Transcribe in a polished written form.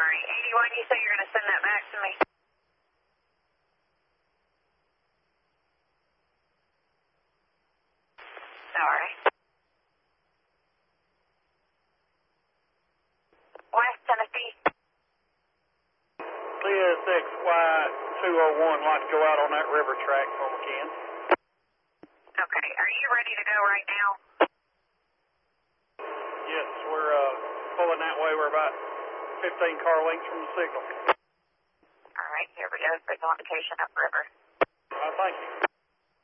right. 81, you say you're going to send that back to me? Sorry. West Tennessee. CSXY201, like to go out on that river track for we can. Okay, are you ready to go right now? Yes, we're pulling that way. We're about 15 car lengths from the signal. All right, here we go. Visual indication upriver. Thank you.